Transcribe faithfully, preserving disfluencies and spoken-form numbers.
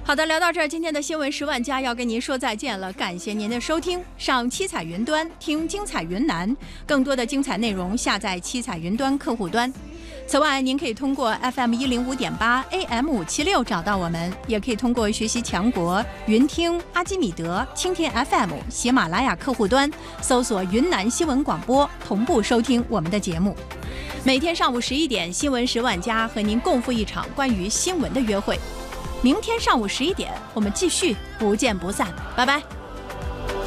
好的，聊到这儿，今天的新闻十万加要跟您说再见了，感谢您的收听。上七彩云端听精彩云南，更多的精彩内容下载七彩云端客户端。此外，您可以通过 F M 一零五点八 A M 五七六找到我们，也可以通过学习强国、云听、阿基米德、蜻蜓 F M、喜马拉雅客户端搜索云南新闻广播，同步收听我们的节目。每天上午十一点，新闻十万加和您共赴一场关于新闻的约会。明天上午十一点，我们继续不见不散，拜拜。